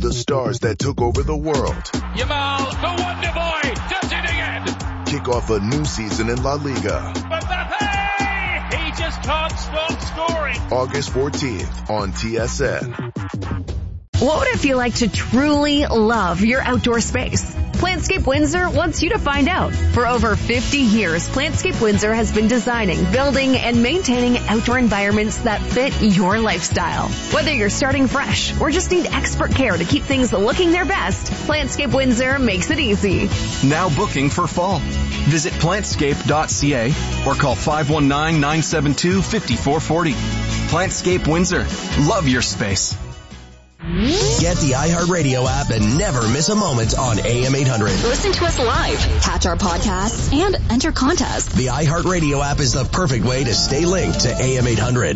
the stars that took over the world. Yamal, the Wonder Boy, does it again. Kick off a new season in La Liga. Mbappe, he just can't stop scoring. August 14th on TSN. What would it feel like to truly love your outdoor space? Plantscape Windsor wants you to find out. For over 50 years, Plantscape Windsor has been designing, building, and maintaining outdoor environments that fit your lifestyle. Whether you're starting fresh or just need expert care to keep things looking their best, Plantscape Windsor makes it easy. Now booking for fall. Visit plantscape.ca or call 519-972-5440. Plantscape Windsor. Love your space. Get the iHeartRadio app and never miss a moment on AM 800. Listen to us live, catch our podcasts, and enter contests. The iHeartRadio app is the perfect way to stay linked to AM 800.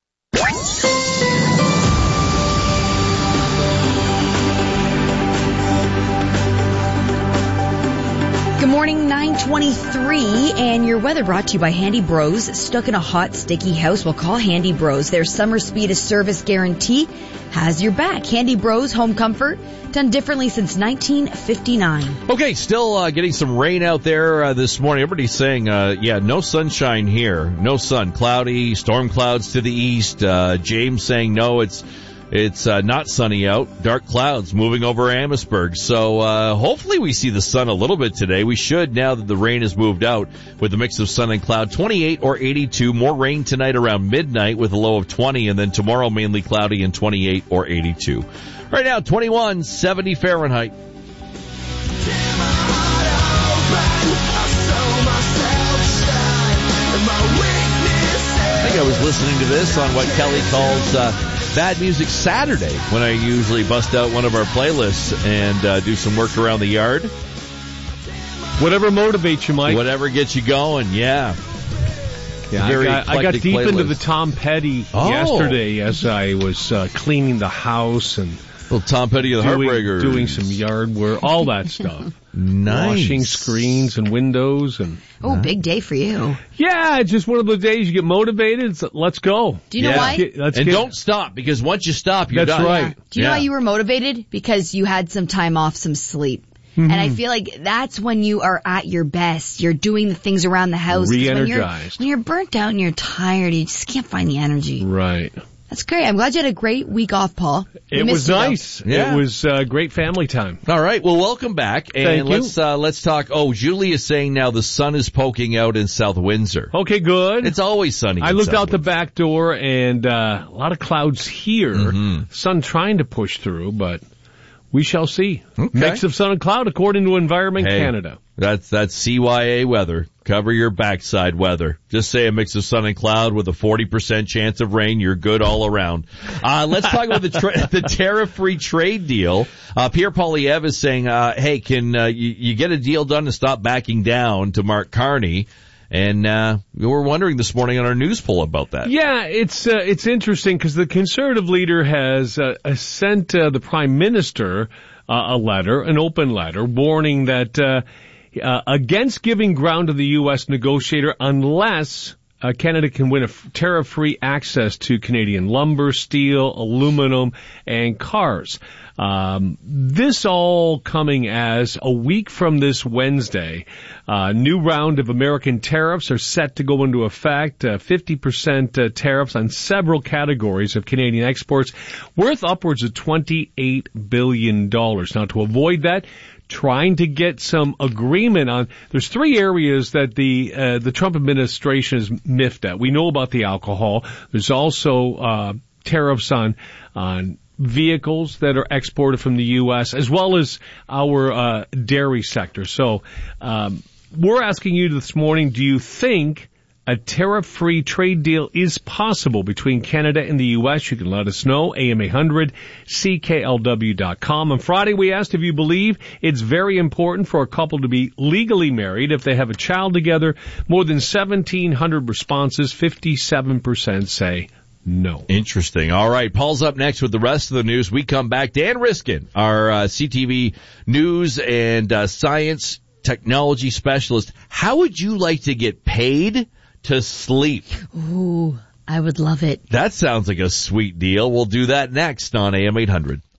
Good morning, 9:23, and your weather brought to you by Handy Bros. Stuck in a hot, sticky house? Well, call Handy Bros. Their summer speed of service guarantee has your back. Handy Bros Home Comfort, done differently since 1959. Okay, still getting some rain out there this morning. Everybody's saying, no sunshine here. No sun. Cloudy, storm clouds to the east. James saying no, it's not sunny out. Dark clouds moving over Amherstburg. So hopefully we see the sun a little bit today. We should, now that the rain has moved out, with a mix of sun and cloud. 28 or 82. More rain tonight around midnight with a low of 20. And then tomorrow mainly cloudy and 28 or 82. Right now, 21, 70 Fahrenheit. I think I was listening to this on what Kelly calls Bad Music Saturday, when I usually bust out one of our playlists and do some work around the yard. Whatever motivates you, Mike. Whatever gets you going, yeah. Yeah, I got deep into the Tom Petty yesterday as I was cleaning the house and little Tom Petty of the Heartbreakers, doing some yard work, all that stuff. Nice. Washing screens and windows and. Oh, big day for you. Yeah, it's just one of those days you get motivated. So let's go. Do you know why? Don't stop, because once you stop, you're done. That's right. Yeah. Do you know why you were motivated? Because you had some time off, some sleep. Mm-hmm. And I feel like that's when you are at your best. You're doing the things around the house. Re-energized. When you're burnt out and you're tired, you just can't find the energy. Right. That's great. I'm glad you had a great week off, Paul. It was nice. Yeah. It was great family time. All right. Well, welcome back. And Thank you. Let's talk. Oh, Julie is saying now the sun is poking out in South Windsor. Okay, good. It's always sunny. I looked out the back door and a lot of clouds here. Mm-hmm. Sun trying to push through, but we shall see. Okay. Mix of sun and cloud according to Environment Canada. That's CYA weather. Cover your backside weather. Just say a mix of sun and cloud with a 40% chance of rain. You're good all around. Let's talk about the tariff-free trade deal. Pierre Poilievre is saying, hey, can you get a deal done and stop backing down to Mark Carney? And we were wondering this morning on our news poll about that. Yeah, it's interesting because the Conservative leader has sent the Prime Minister a letter, an open letter, warning that against giving ground to the U.S. negotiator unless Canada can win a tariff-free access to Canadian lumber, steel, aluminum, and cars. This all coming as a week from this Wednesday, new round of American tariffs are set to go into effect, 50% tariffs on several categories of Canadian exports worth upwards of $28 billion. Now, to avoid that, trying to get some agreement on, there's three areas that the Trump administration is miffed at. We know about the alcohol. There's also tariffs on vehicles that are exported from the U.S., as well as our dairy sector. So we're asking you this morning, do you think a tariff-free trade deal is possible between Canada and the U.S.? You can let us know, AM800CKLW.com. On Friday, we asked if you believe it's very important for a couple to be legally married if they have a child together. More than 1,700 responses, 57% say no. Interesting. All right. Paul's up next with the rest of the news. We come back. Dan Riskin, our CTV news and science technology specialist. How would you like to get paid to sleep? Ooh, I would love it. That sounds like a sweet deal. We'll do that next on AM 800.